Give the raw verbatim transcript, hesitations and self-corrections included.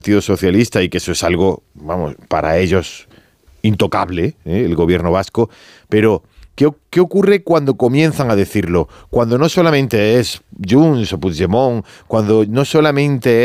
Partido Socialista y que eso es algo, vamos, para ellos intocable, ¿eh? El gobierno vasco, pero ¿qué, ¿qué ocurre cuando comienzan a decirlo? Cuando no solamente es Junts o Puigdemont, cuando no solamente